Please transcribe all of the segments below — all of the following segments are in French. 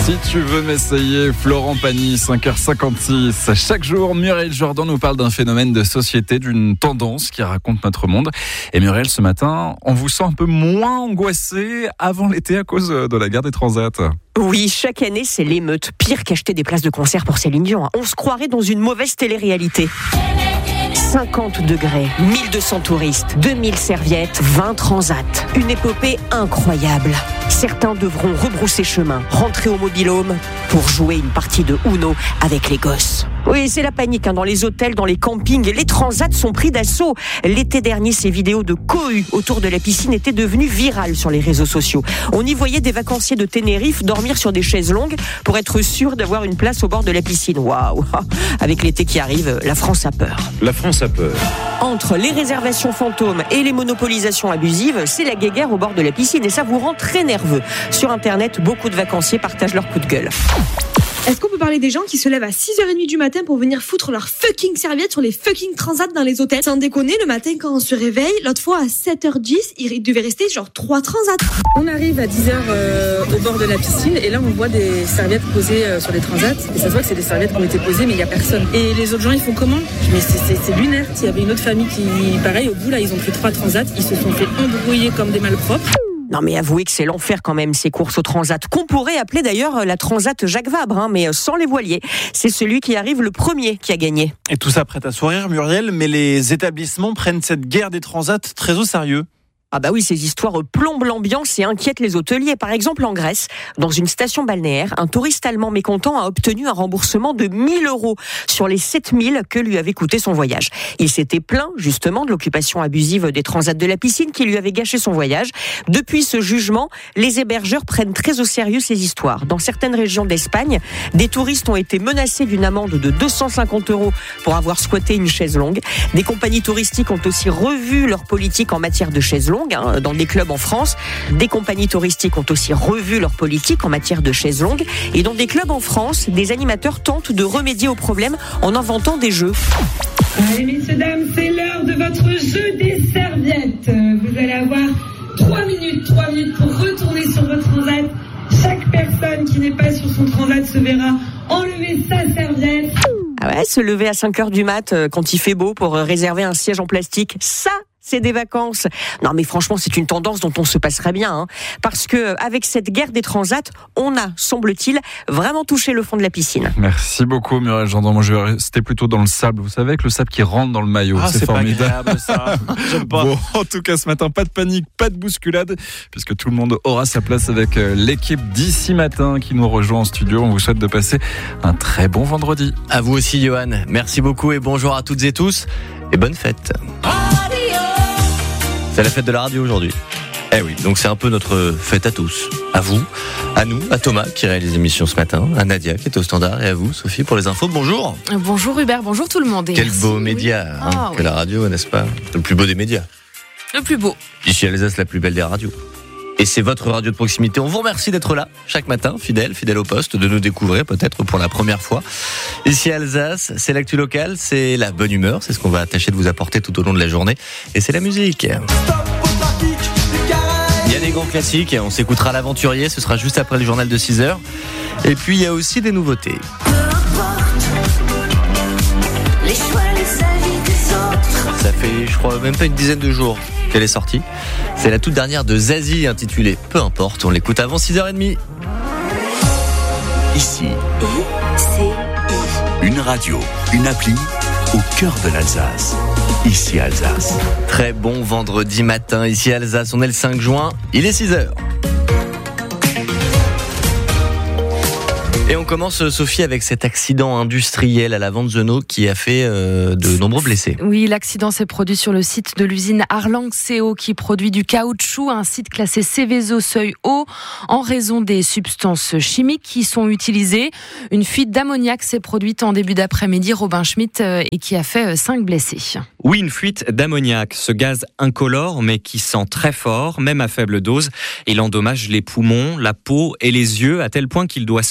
Si tu veux m'essayer, Florent Pagny, 5h56. Chaque jour, Muriel Jourdan nous parle d'un phénomène de société, d'une tendance qui raconte notre monde. Et Muriel, ce matin, on vous sent un peu moins angoissé avant l'été à cause de la guerre des transats. Oui, chaque année, c'est l'émeute. Pire qu'acheter des places de concert pour Céline Dion. On se croirait dans une mauvaise télé-réalité. 50 degrés, 1200 touristes, 2000 serviettes, 20 transats. Une épopée incroyable. Certains devront rebrousser chemin, rentrer au mobil-home pour jouer une partie de Uno avec les gosses. Oui, c'est la panique dans les hôtels, dans les campings. Les transats sont pris d'assaut. L'été dernier, ces vidéos de cohue autour de la piscine étaient devenues virales sur les réseaux sociaux. On y voyait des vacanciers de Tenerife dormir sur des chaises longues pour être sûr d'avoir une place au bord de la piscine. Waouh! Avec l'été qui arrive, la France a peur. La France a peur. Entre les réservations fantômes et les monopolisations abusives, c'est la guéguerre au bord de la piscine et ça vous rend très nerveux. Sur Internet, beaucoup de vacanciers partagent leur coup de gueule. Est-ce qu'on peut parler des gens qui se lèvent à 6h30 du matin pour venir foutre leurs fucking serviettes sur les fucking transats dans les hôtels? Sans déconner, le matin quand on se réveille, l'autre fois à 7h10, il devait rester genre 3 transats. On arrive à 10h au bord de la piscine et là on voit des serviettes posées sur les transats et ça se voit que c'est des serviettes qui ont été posées mais il n'y a personne. Et les autres gens ils font comment? Mais c'est lunaire. Il y avait une autre famille qui, pareil, au bout là ils ont pris 3 transats, ils se sont fait embrouiller comme des malpropres. Non mais avouez que c'est l'enfer quand même ces courses au transat, qu'on pourrait appeler d'ailleurs la transat Jacques Vabre, mais sans les voiliers. C'est celui qui arrive le premier qui a gagné. Et tout ça prête à sourire, Muriel, mais les établissements prennent cette guerre des transats très au sérieux. Ah bah oui, ces histoires plombent l'ambiance et inquiètent les hôteliers. Par exemple, en Grèce, dans une station balnéaire, un touriste allemand mécontent a obtenu un remboursement de 1 000 € sur les 7 000 que lui avait coûté son voyage. Il s'était plaint justement de l'occupation abusive des transats de la piscine qui lui avait gâché son voyage. Depuis ce jugement, les hébergeurs prennent très au sérieux ces histoires. Dans certaines régions d'Espagne, des touristes ont été menacés d'une amende de 250 € pour avoir squatté une chaise longue. Des compagnies touristiques ont aussi revu leur politique en matière de chaises longues. Dans des clubs en France, des compagnies touristiques ont aussi revu leur politique en matière de chaises longues. Et dans des clubs en France, des animateurs tentent de remédier au problème en inventant des jeux. Allez, messieurs, dames, c'est l'heure de votre jeu des serviettes. Vous allez avoir 3 minutes pour retourner sur votre transat. Chaque personne qui n'est pas sur son transat se verra enlever sa serviette. Ah ouais, se lever à 5h du mat quand il fait beau pour réserver un siège en plastique, ça c'est des vacances. Non mais franchement, c'est une tendance dont on se passerait bien, parce que avec cette guerre des transats, on a, semble-t-il, vraiment touché le fond de la piscine. Merci beaucoup Muriel Jourdan. Moi je vais rester plutôt dans le sable. Vous savez, avec le sable qui rentre dans le maillot, c'est formidable. Pas agréable, ça. J'aime pas. Bon, en tout cas ce matin, pas de panique, pas de bousculade, puisque tout le monde aura sa place avec l'équipe d'ici matin qui nous rejoint en studio. On vous souhaite de passer un très bon vendredi. À vous aussi Johan. Merci beaucoup et bonjour à toutes et tous et bonne fête. C'est la fête de la radio aujourd'hui. Eh oui, donc c'est un peu notre fête à tous. À vous, à nous, à Thomas qui réalise l'émission ce matin, à Nadia qui est au standard et à vous, Sophie, pour les infos. Bonjour. Bonjour Hubert, bonjour tout le monde. Quel beau média que la radio, n'est-ce pas? Le plus beau des médias. Le plus beau. Ici Alsace, la plus belle des radios. Et c'est votre radio de proximité. On vous remercie d'être là chaque matin, fidèle au poste, de nous découvrir peut-être pour la première fois. Ici à Alsace, c'est l'actu locale, c'est la bonne humeur, c'est ce qu'on va tâcher de vous apporter tout au long de la journée. Et c'est la musique. Il y a des grands classiques, on s'écoutera l'aventurier, ce sera juste après le journal de 6h. Et puis il y a aussi des nouveautés. Ça fait, je crois, même pas une dizaine de jours qu'elle est sortie. C'est la toute dernière de Zazie intitulée Peu importe, on l'écoute avant 6h30. Ici, une radio, une appli au cœur de l'Alsace. Ici Alsace. Très bon vendredi matin, ici Alsace, on est le 5 juin, il est 6h. Et on commence, Sophie, avec cet accident industriel à la Vanzeno qui a fait de nombreux blessés. Oui, l'accident s'est produit sur le site de l'usine Arlang CO qui produit du caoutchouc, un site classé Seveso seuil haut en raison des substances chimiques qui sont utilisées. Une fuite d'ammoniac s'est produite en début d'après-midi, Robin Schmitt, et qui a fait 5 blessés. Oui, une fuite d'ammoniac, ce gaz incolore mais qui sent très fort, même à faible dose. Il endommage les poumons, la peau et les yeux à tel point qu'il doit souvent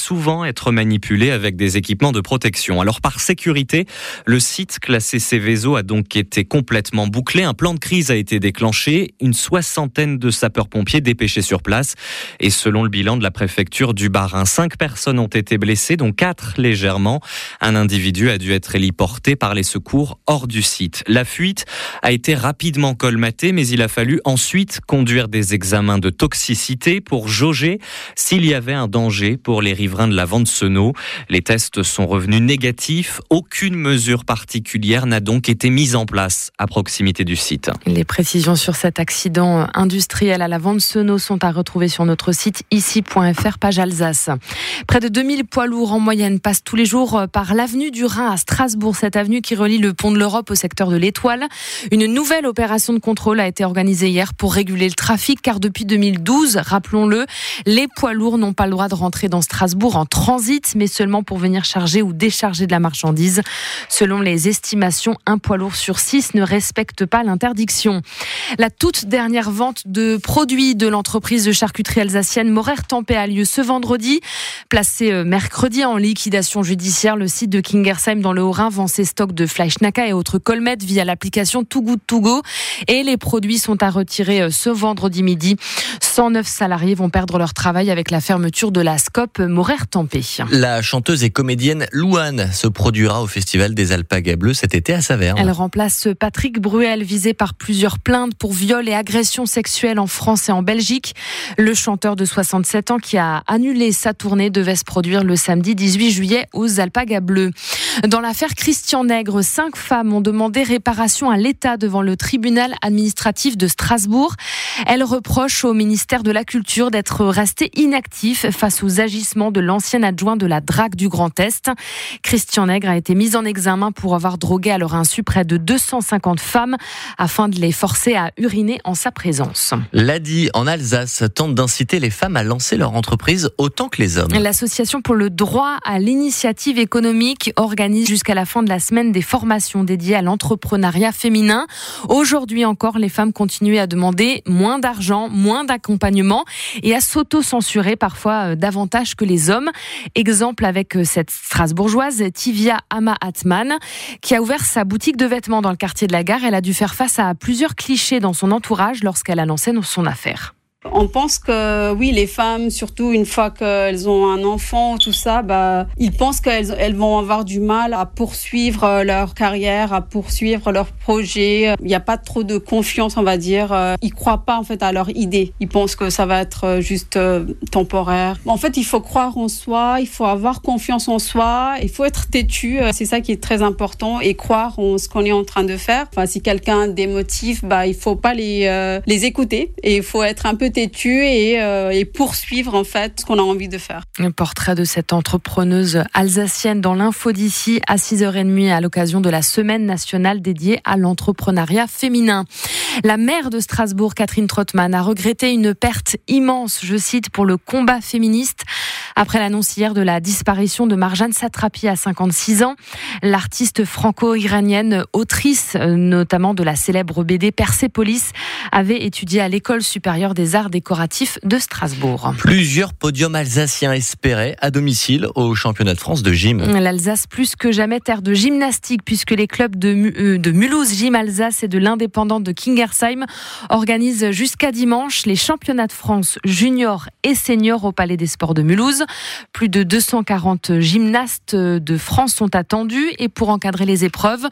être manipulés avec des équipements de protection. Alors par sécurité, le site classé Seveso a donc été complètement bouclé. Un plan de crise a été déclenché, une 60aine de sapeurs-pompiers dépêchés sur place. Et selon le bilan de la préfecture du Bas-Rhin, 5 personnes ont été blessées, dont 4 légèrement. Un individu a dû être héliporté par les secours hors du site. La fuite a été rapidement colmatée, mais il a fallu ensuite conduire des examens de toxicité pour jauger s'il y avait un danger pour les riverains de la Vente-Senot. Les tests sont revenus négatifs. Aucune mesure particulière n'a donc été mise en place à proximité du site. Les précisions sur cet accident industriel à la Vente-Senot sont à retrouver sur notre site ici.fr, page Alsace. Près de 2000 poids lourds en moyenne passent tous les jours par l'avenue du Rhin à Strasbourg, cette avenue qui relie le pont de l'Europe au secteur de l'Étoile. Une nouvelle opération de contrôle a été organisée hier pour réguler le trafic, car depuis 2012, rappelons-le, les poids lourds n'ont pas le droit de rentrer dans Strasbourg en transit, mais seulement pour venir charger ou décharger de la marchandise. Selon les estimations, un poids lourd sur 6 ne respecte pas l'interdiction. La toute dernière vente de produits de l'entreprise de charcuterie alsacienne Morer-Tempé a lieu ce vendredi. Placé mercredi en liquidation judiciaire, le site de Kingersheim dans le Haut-Rhin vend ses stocks de Fleischnacka et autres colmettes via l'application Too Good To Go. Et les produits sont à retirer ce vendredi midi. 109 salariés vont perdre leur travail avec la fermeture de la SCOP Morer-Tempé. La chanteuse et comédienne Louane se produira au Festival des Alpagas Bleus cet été à Saverne. Elle remplace Patrick Bruel, visé par plusieurs plaintes pour viol et agressions sexuelles en France et en Belgique. Le chanteur de 67 ans qui a annulé sa tournée devait se produire le samedi 18 juillet aux Alpagas Bleus. Dans l'affaire Christian Nègre, 5 femmes ont demandé réparation à l'État devant le tribunal administratif de Strasbourg. Elles reprochent au ministère de la Culture d'être resté inactif face aux agissements de l'ancien adjoint de la DRAC du Grand Est. Christian Nègre a été mis en examen pour avoir drogué à leur insu près de 250 femmes afin de les forcer à uriner en sa présence. L'ADI en Alsace tente d'inciter les femmes à lancer leur entreprise autant que les hommes. L'association pour le droit à l'initiative économique organise jusqu'à la fin de la semaine des formations dédiées à l'entrepreneuriat féminin. Aujourd'hui encore, les femmes continuent à demander moins d'argent, moins d'accompagnement et à s'auto-censurer parfois davantage que les hommes. Exemple avec cette Strasbourgeoise, Tivia Ama Atman, qui a ouvert sa boutique de vêtements dans le quartier de la Gare. Elle a dû faire face à plusieurs clichés dans son entourage lorsqu'elle annonçait son affaire. On pense que oui, les femmes, surtout une fois qu'elles ont un enfant, tout ça, ils pensent qu'elles vont avoir du mal à poursuivre leur carrière, à poursuivre leurs projets. Il n'y a pas trop de confiance, on va dire. Ils croient pas en fait à leur idée. Ils pensent que ça va être juste temporaire. En fait, il faut croire en soi, il faut avoir confiance en soi, il faut être têtu. C'est ça qui est très important et croire en ce qu'on est en train de faire. Enfin, si quelqu'un démotive, il faut pas les écouter et il faut être un peu têtu et poursuivre en fait ce qu'on a envie de faire. Le portrait de cette entrepreneuse alsacienne dans l'info d'ici à 6h30 à l'occasion de la semaine nationale dédiée à l'entrepreneuriat féminin. La maire de Strasbourg, Catherine Trottmann, a regretté une perte immense, je cite, pour le combat féministe après l'annonce hier de la disparition de Marjane Satrapi à 56 ans. L'artiste franco-iranienne, autrice notamment de la célèbre BD Persépolis, avait étudié à l'École supérieure des arts décoratifs de Strasbourg. Plusieurs podiums alsaciens espérés à domicile au championnat de France de gym. L'Alsace plus que jamais terre de gymnastique puisque les clubs de Mulhouse Gym Alsace et de l'Indépendant de Kingersheim organisent jusqu'à dimanche les championnats de France juniors et seniors au Palais des Sports de Mulhouse. Plus de 240 gymnastes de France sont attendus et pour encadrer les épreuves,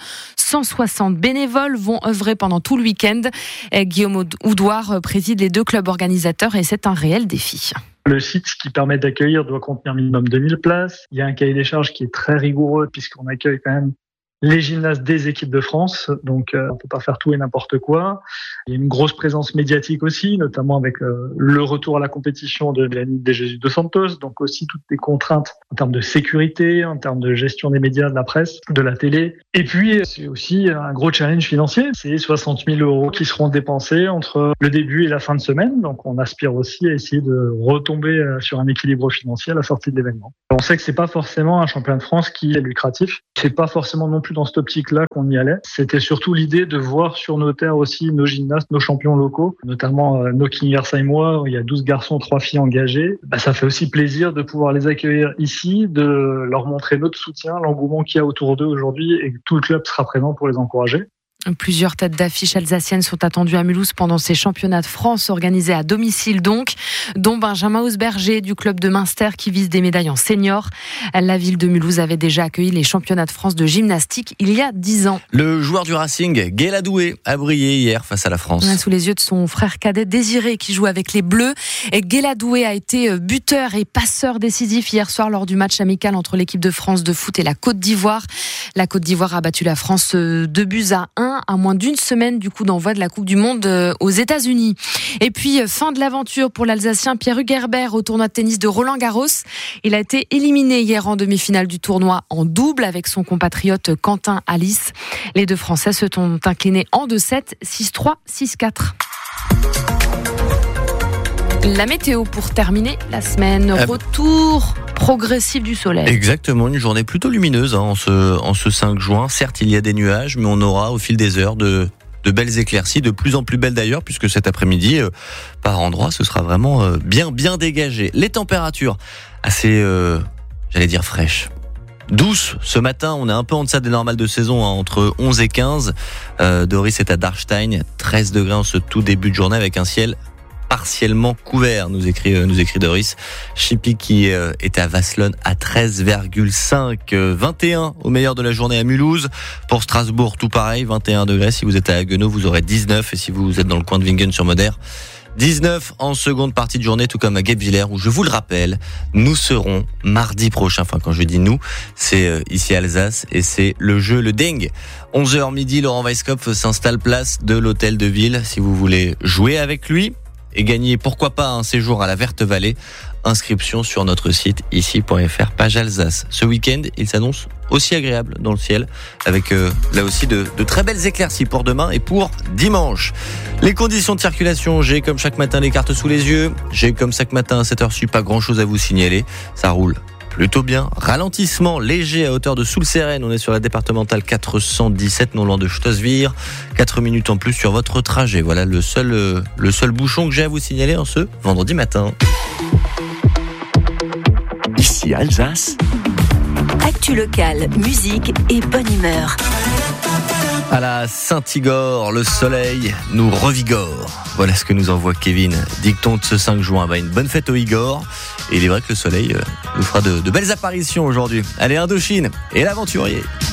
160 bénévoles vont œuvrer pendant tout le week-end. Guillaume Oudouard préside les 2 clubs organisateurs et c'est un réel défi. Le site qui permet d'accueillir doit contenir minimum 2000 places. Il y a un cahier des charges qui est très rigoureux puisqu'on accueille quand même les gymnastes des équipes de France, donc on peut pas faire tout et n'importe quoi. Il y a une grosse présence médiatique aussi, notamment avec le retour à la compétition de Yannick de Jesus dos Santos, donc aussi toutes les contraintes en termes de sécurité, en termes de gestion des médias, de la presse, de la télé. Et puis c'est aussi un gros challenge financier, c'est 60 000 € qui seront dépensés entre le début et la fin de semaine, donc on aspire aussi à essayer de retomber sur un équilibre financier à la sortie de l'événement. On sait que c'est pas forcément un championnat de France qui est lucratif, c'est pas forcément non plus plus dans cette optique-là qu'on y allait. C'était surtout l'idée de voir sur nos terres aussi nos gymnastes, nos champions locaux, notamment nos King Versailles-Moi, il y a 12 garçons, 3 filles engagées. Ça fait aussi plaisir de pouvoir les accueillir ici, de leur montrer notre soutien, l'engouement qu'il y a autour d'eux aujourd'hui et que tout le club sera présent pour les encourager. Plusieurs têtes d'affiche alsaciennes sont attendues à Mulhouse pendant ces championnats de France organisés à domicile donc, dont Benjamin Hausberger du club de Münster qui vise des médailles en senior. La ville de Mulhouse avait déjà accueilli les championnats de France de gymnastique il y a 10 ans. Le joueur du Racing, Guéla Doué, a brillé hier face à la France. Sous les yeux de son frère cadet Désiré qui joue avec les Bleus. Guéla Doué a été buteur et passeur décisif hier soir lors du match amical entre l'équipe de France de foot et la Côte d'Ivoire. La Côte d'Ivoire a battu la France 2-1 à moins d'une semaine du coup d'envoi de la Coupe du Monde aux États-Unis. Et puis fin de l'aventure pour l'Alsacien Pierre-Hugues Herbert au tournoi de tennis de Roland-Garros. Il a été éliminé hier en demi-finale du tournoi en double avec son compatriote Quentin Alice. Les deux Français se sont inclinés en 2-7, 6-3, 6-4. La météo pour terminer la semaine. Retour progressif du soleil. Exactement, une journée plutôt lumineuse en ce 5 juin. Certes, il y a des nuages, mais on aura au fil des heures de belles éclaircies, de plus en plus belles d'ailleurs, puisque cet après-midi, par endroits, ce sera vraiment bien dégagé. Les températures assez, fraîches. Douce, ce matin, on est un peu en deçà des normales de saison, entre 11 et 15. Doris est à Darstein, 13 degrés en ce tout début de journée avec un ciel partiellement couvert, nous écrit Doris. Chippy qui est à Vasselonne à 13,5, 21 au meilleur de la journée à Mulhouse. Pour Strasbourg, tout pareil, 21 degrés. Si vous êtes à Haguenau, vous aurez 19. Et si vous êtes dans le coin de Wingen-sur-Moder, 19 en seconde partie de journée, tout comme à Guebwiller, où je vous le rappelle, nous serons mardi prochain. Enfin, quand je dis nous, c'est ici à Alsace et c'est le jeu, le Deng. 11h midi, Laurent Weisskopf s'installe place de l'hôtel de ville. Si vous voulez jouer avec lui et gagner, pourquoi pas, un séjour à la Verte Vallée, inscription sur notre site ici.fr, page Alsace. Ce week-end, il s'annonce aussi agréable dans le ciel, avec là aussi de très belles éclaircies pour demain et pour dimanche. Les conditions de circulation, j'ai comme chaque matin les cartes sous les yeux, j'ai comme chaque matin à cette heure-ci pas grand-chose à vous signaler, ça roule plutôt bien. Ralentissement léger à hauteur de Soulseren. On est sur la départementale 417, non loin de Stossvire. 4 minutes en plus sur votre trajet. Voilà le seul bouchon que j'ai à vous signaler en ce vendredi matin. Ici Alsace. Actu locale, musique et bonne humeur. À la Saint-Igor, le soleil nous revigore. Voilà ce que nous envoie Kevin. Dicton de ce 5 juin. Une bonne fête au Igor. Et il est vrai que le soleil nous fera de belles apparitions aujourd'hui. Allez, Indochine et l'aventurier.